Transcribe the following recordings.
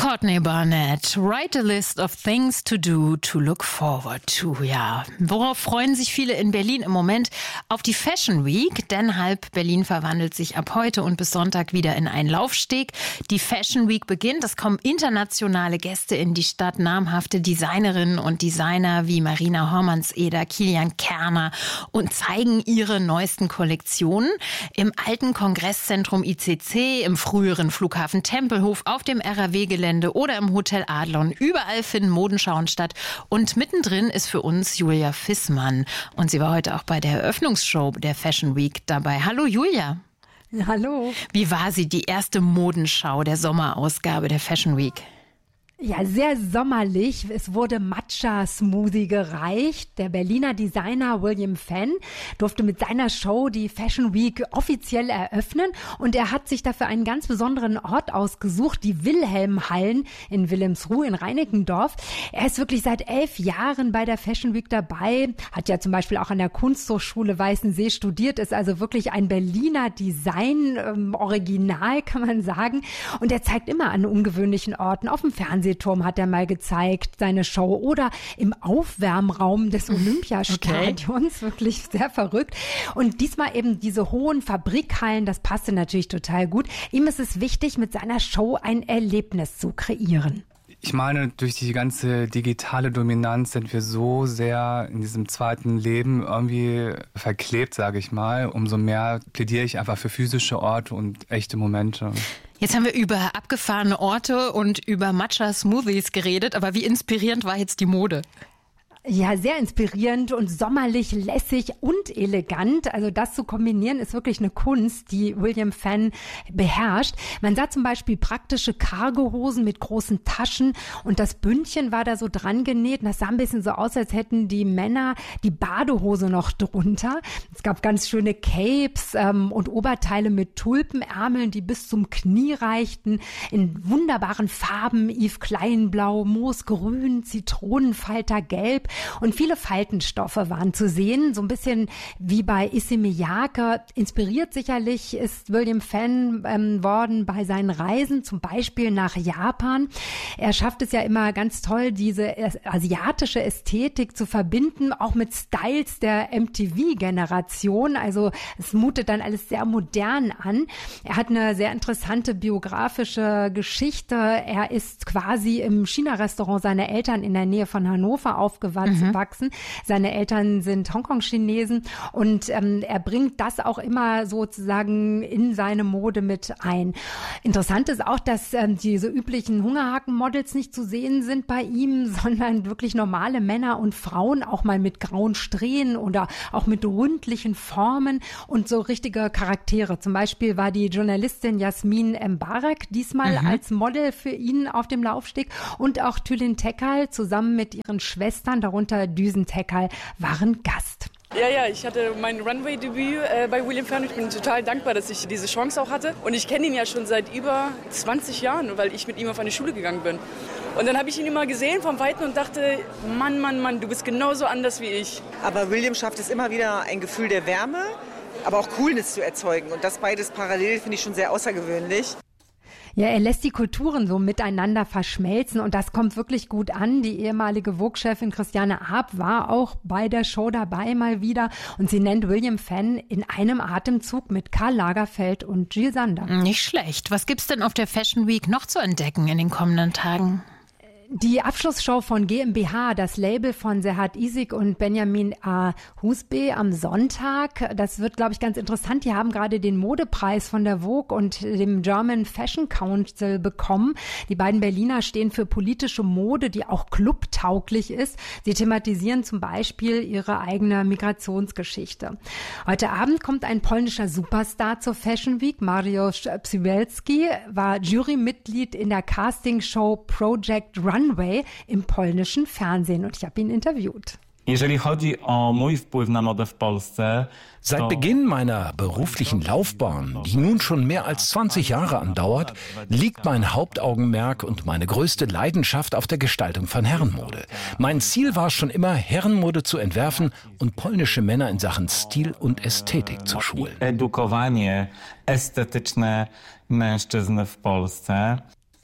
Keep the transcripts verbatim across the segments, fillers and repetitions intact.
Courtney Barnett, write a list of things to do to look forward to. Ja, worauf freuen sich viele in Berlin im Moment? Auf die Fashion Week, denn halb Berlin verwandelt sich ab heute und bis Sonntag wieder in einen Laufsteg. Die Fashion Week beginnt, es kommen internationale Gäste in die Stadt, namhafte Designerinnen und Designer wie Marina Hormanseder, Kilian Kerner und zeigen ihre neuesten Kollektionen im alten Kongresszentrum I C C, im früheren Flughafen Tempelhof, auf dem R A W-Gelände oder im Hotel Adlon. Überall finden Modenschauen statt. Und mittendrin ist für uns Julia Fissmann. Und sie war heute auch bei der Eröffnungsshow der Fashion Week dabei. Hallo Julia. Ja, hallo. Wie war sie, die erste Modenschau der Sommerausgabe der Fashion Week? Ja, sehr sommerlich. Es wurde Matcha-Smoothie gereicht. Der Berliner Designer William Fenn durfte mit seiner Show die Fashion Week offiziell eröffnen. Und er hat sich dafür einen ganz besonderen Ort ausgesucht, die Wilhelmhallen in Wilhelmsruh in Reinickendorf. Er ist wirklich seit elf Jahren bei der Fashion Week dabei, hat ja zum Beispiel auch an der Kunsthochschule Weißensee studiert, ist also wirklich ein Berliner Design-Original, ähm, kann man sagen. Und er zeigt immer an ungewöhnlichen Orten, auf dem Fernsehen. Turm hat er mal gezeigt, seine Show, oder im Aufwärmraum des Olympiastadions, okay. Wirklich sehr verrückt. Und diesmal eben diese hohen Fabrikhallen, das passte natürlich total gut. Ihm ist es wichtig, mit seiner Show ein Erlebnis zu kreieren. Ich meine, durch die ganze digitale Dominanz sind wir so sehr in diesem zweiten Leben irgendwie verklebt, sage ich mal. Umso mehr plädiere ich einfach für physische Orte und echte Momente. Jetzt haben wir über abgefahrene Orte und über Matcha-Smoothies geredet, aber wie inspirierend war jetzt die Mode? Ja, sehr inspirierend und sommerlich, lässig und elegant. Also das zu kombinieren ist wirklich eine Kunst, die William Fenn beherrscht. Man sah zum Beispiel praktische Cargohosen mit großen Taschen und das Bündchen war da so dran genäht. Und das sah ein bisschen so aus, als hätten die Männer die Badehose noch drunter. Es gab ganz schöne Capes ähm, und Oberteile mit Tulpenärmeln, die bis zum Knie reichten, in wunderbaren Farben: Yves Kleinblau, Moosgrün, Zitronenfaltergelb. Und viele Faltenstoffe waren zu sehen, so ein bisschen wie bei Issey Miyake. Inspiriert sicherlich ist William Fenn ähm, worden bei seinen Reisen, zum Beispiel nach Japan. Er schafft es ja immer ganz toll, diese asiatische Ästhetik zu verbinden, auch mit Styles der M T V-Generation. Also es mutet dann alles sehr modern an. Er hat eine sehr interessante biografische Geschichte. Er ist quasi im China-Restaurant seiner Eltern in der Nähe von Hannover aufgewachsen. Mhm. wachsen. Seine Eltern sind Hongkong-Chinesen und ähm, er bringt das auch immer sozusagen in seine Mode mit ein. Interessant ist auch, dass ähm, diese üblichen Hungerhaken-Models nicht zu sehen sind bei ihm, sondern wirklich normale Männer und Frauen, auch mal mit grauen Strähnen oder auch mit rundlichen Formen und so richtige Charaktere. Zum Beispiel war die Journalistin Jasmin Mbarek diesmal mhm. als Model für ihn auf dem Laufsteg und auch Tülin Tekal zusammen mit ihren Schwestern, darunter Düsen Tekal, waren Gast. Ja, ja, ich hatte mein Runway-Debüt äh, bei William Fenn. Ich bin total dankbar, dass ich diese Chance auch hatte. Und ich kenne ihn ja schon seit über zwanzig Jahren, weil ich mit ihm auf eine Schule gegangen bin. Und dann habe ich ihn immer gesehen vom Weiten und dachte, Mann, Mann, Mann, du bist genauso anders wie ich. Aber William schafft es immer wieder, ein Gefühl der Wärme, aber auch Coolness zu erzeugen. Und das beides parallel finde ich schon sehr außergewöhnlich. Ja, er lässt die Kulturen so miteinander verschmelzen und das kommt wirklich gut an. Die ehemalige Vogue-Chefin Christiane Arp war auch bei der Show dabei mal wieder und sie nennt William Fenn in einem Atemzug mit Karl Lagerfeld und Jill Sander. Nicht schlecht. Was gibt's denn auf der Fashion Week noch zu entdecken in den kommenden Tagen? Die Abschlussshow von G m B H, das Label von Serhat Isik und Benjamin A. Husbe am Sonntag. Das wird, glaube ich, ganz interessant. Die haben gerade den Modepreis von der Vogue und dem German Fashion Council bekommen. Die beiden Berliner stehen für politische Mode, die auch clubtauglich ist. Sie thematisieren zum Beispiel ihre eigene Migrationsgeschichte. Heute Abend kommt ein polnischer Superstar zur Fashion Week. Mariusz Przybylski war Jurymitglied in der Castingshow Project Run im polnischen Fernsehen und ich habe ihn interviewt. Seit Beginn meiner beruflichen Laufbahn, die nun schon mehr als zwanzig Jahre andauert, liegt mein Hauptaugenmerk und meine größte Leidenschaft auf der Gestaltung von Herrenmode. Mein Ziel war schon immer, Herrenmode zu entwerfen und polnische Männer in Sachen Stil und Ästhetik zu schulen. Edukowanie estetyczne mężczyzn w Polsce.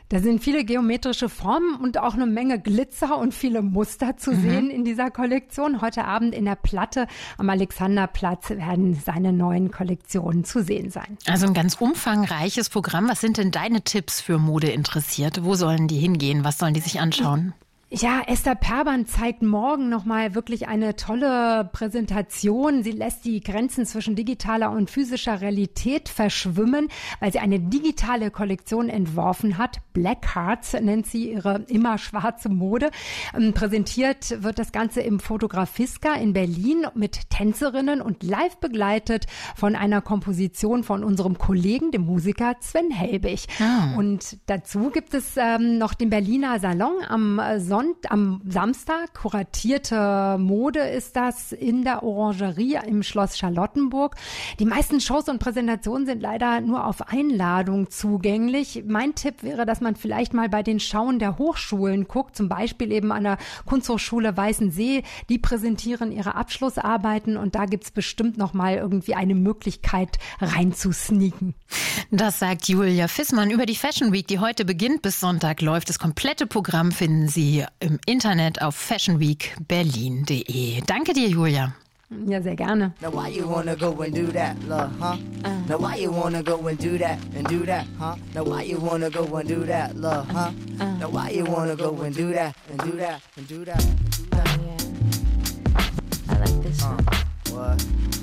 Da sind viele geometrische Formen und auch eine Menge Glitzer und viele Muster zu mhm. sehen in dieser Kollektion. Heute Abend in der Platte am Alexanderplatz werden seine neuen Kollektionen zu sehen sein. Also ein ganz umfangreiches Programm. Was sind denn deine Tipps für Modeinteressierte? Wo sollen die hingehen? Was sollen die sich anschauen? Ja, Esther Perban zeigt morgen nochmal wirklich eine tolle Präsentation. Sie lässt die Grenzen zwischen digitaler und physischer Realität verschwimmen, weil sie eine digitale Kollektion entworfen hat. Black Hearts nennt sie ihre immer schwarze Mode. Präsentiert wird das Ganze im Fotografiska in Berlin mit Tänzerinnen und live begleitet von einer Komposition von unserem Kollegen, dem Musiker Sven Helbig. Ah. Und dazu gibt es ähm, noch den Berliner Salon am Sonntag. Am Samstag, kuratierte Mode ist das in der Orangerie im Schloss Charlottenburg. Die meisten Shows und Präsentationen sind leider nur auf Einladung zugänglich. Mein Tipp wäre, dass man vielleicht mal bei den Schauen der Hochschulen guckt, zum Beispiel eben an der Kunsthochschule Weißensee. Die präsentieren ihre Abschlussarbeiten und da gibt's bestimmt noch mal irgendwie eine Möglichkeit reinzusneaken. Das sagt Julia Fissmann über die Fashion Week, die heute beginnt bis Sonntag läuft. Das komplette Programm finden Sie im Internet auf fashion week berlin punkt de. Danke dir, Julia. Ja, sehr gerne. Now why you wanna go and do that, love, huh? Now why you wanna go and do that and do that, huh? Now why you wanna go and do that, love, huh? Now why you wanna go and do that and do that and do that and do that? Oh, yeah. I like this one. Uh, what?